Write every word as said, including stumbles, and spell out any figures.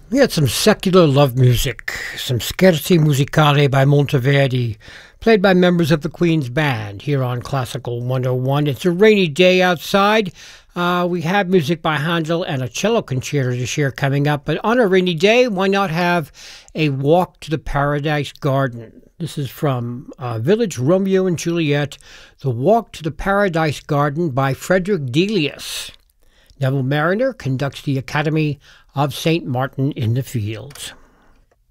We had some secular love music, some Scherzi Musicale by Monteverdi, played by members of the Queen's Band here on Classical one oh one. It's a rainy day outside. Uh, we have music by Handel and a cello concerto to share coming up. But on a rainy day, why not have a walk to the Paradise Garden? This is from uh, Village Romeo and Juliet, The Walk to the Paradise Garden by Frederick Delius. Neville Mariner conducts the Academy of Saint Martin in the Fields.